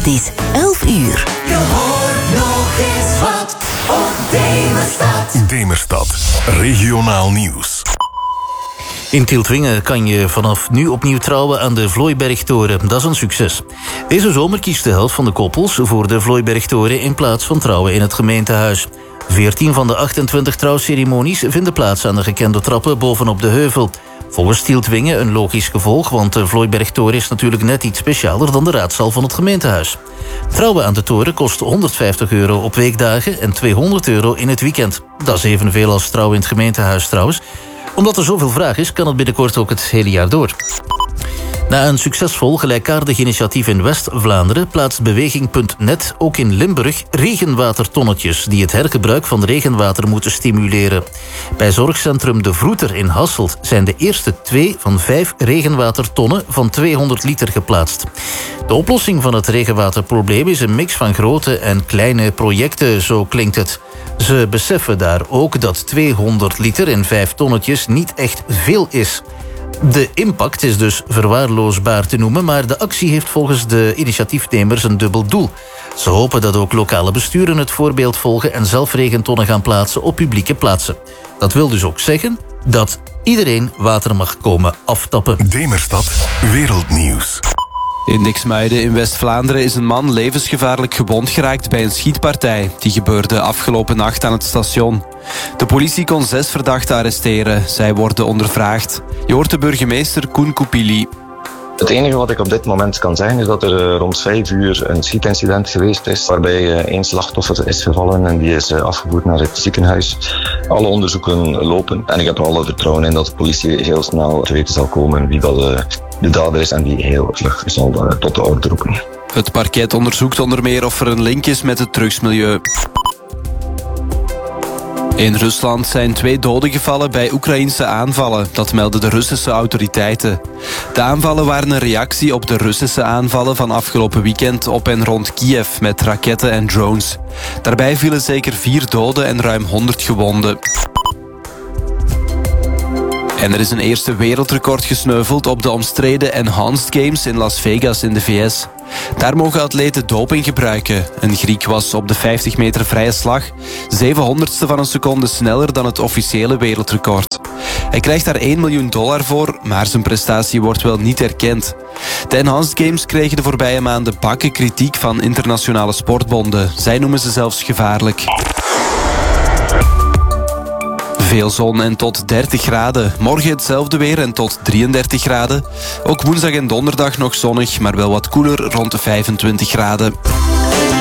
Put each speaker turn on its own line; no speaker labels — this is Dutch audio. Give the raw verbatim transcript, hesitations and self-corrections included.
Het is elf uur.
Je hoort nog eens wat op Demerstad.
Demerstad, regionaal nieuws.
In Tieltwingen kan je vanaf nu opnieuw trouwen aan de Vlooibergtoren. Dat is een succes. Deze zomer kiest de helft van de koppels voor de Vlooibergtoren in plaats van trouwen in het gemeentehuis. veertien van de achtentwintig trouwceremonies vinden plaats aan de gekende trappen bovenop de heuvel. Volgens Tieltwingen een logisch gevolg, want de Vlooibergtoren is natuurlijk net iets specialer dan de raadzaal van het gemeentehuis. Trouwen aan de toren kost honderdvijftig euro op weekdagen en tweehonderd euro in het weekend. Dat is evenveel als trouwen in het gemeentehuis trouwens. Omdat er zoveel vraag is, kan het binnenkort ook het hele jaar door. Na een succesvol gelijkaardig initiatief in West-Vlaanderen plaatst Beweging punt net ook in Limburg regenwatertonnetjes die het hergebruik van regenwater moeten stimuleren. Bij zorgcentrum De Vroeter in Hasselt zijn de eerste twee van vijf regenwatertonnen van tweehonderd liter geplaatst. De oplossing van het regenwaterprobleem is een mix van grote en kleine projecten, zo klinkt het. Ze beseffen daar ook dat tweehonderd liter in vijf tonnetjes niet echt veel is. De impact is dus verwaarloosbaar te noemen, maar de actie heeft volgens de initiatiefnemers een dubbel doel. Ze hopen dat ook lokale besturen het voorbeeld volgen en zelf regentonnen gaan plaatsen op publieke plaatsen. Dat wil dus ook zeggen dat iedereen water mag komen aftappen.
Demerstad, wereldnieuws.
In Diksmuiden in West-Vlaanderen is een man levensgevaarlijk gewond geraakt bij een schietpartij. Die gebeurde afgelopen nacht aan het station. De politie kon zes verdachten arresteren. Zij worden ondervraagd. Je hoort de burgemeester Koen Koupili.
Het enige wat ik op dit moment kan zeggen is dat er rond vijf uur een schietincident geweest is waarbij één slachtoffer is gevallen en die is afgevoerd naar het ziekenhuis. Alle onderzoeken lopen en ik heb er alle vertrouwen in dat de politie heel snel te weten zal komen wie dat de dader is en die heel vlug zal tot de orde roepen.
Het parket onderzoekt onder meer of er een link is met het drugsmilieu. In Rusland zijn twee doden gevallen bij Oekraïnse aanvallen. Dat melden de Russische autoriteiten. De aanvallen waren een reactie op de Russische aanvallen van afgelopen weekend op en rond Kiev met raketten en drones. Daarbij vielen zeker vier doden en ruim honderd gewonden. En er is een eerste wereldrecord gesneuveld op de omstreden Enhanced Games in Las Vegas in de V S. Daar mogen atleten doping gebruiken. Een Griek was op de vijftig meter vrije slag zevenhonderdste van een seconde sneller dan het officiële wereldrecord. Hij krijgt daar één miljoen dollar voor, maar zijn prestatie wordt wel niet erkend. De Enhanced Games kregen de voorbije maanden bakken kritiek van internationale sportbonden. Zij noemen ze zelfs gevaarlijk. Veel zon en tot dertig graden. Morgen hetzelfde weer en tot drieëndertig graden. Ook woensdag en donderdag nog zonnig, maar wel wat koeler rond de vijfentwintig graden.